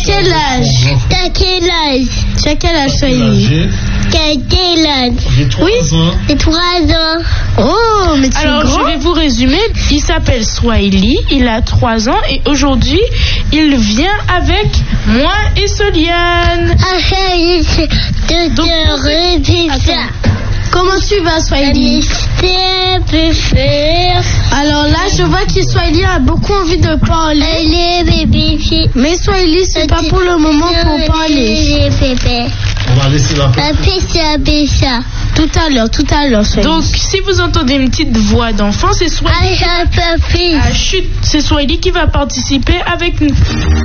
quel âge? T'as quel âge? Tu as quel âge, Swahili? T'as quel âge? J'ai 3 ans. J'ai 3 ans. Oh, mais tu es Alors, grand. je vais vous résumer. Il s'appelle Swahili, il a 3 ans et aujourd'hui, il vient avec moi et Soliane. Donc, Comment tu vas, Swahili? Alors là, je vois que Swahili a beaucoup envie de parler. Mais Swahili, c'est pas pour le moment pour parler. On va laisser la place. Tout à l'heure, Swahili. Donc, si vous entendez une petite voix d'enfant, c'est Swahili. C'est Swahili qui va participer avec nous.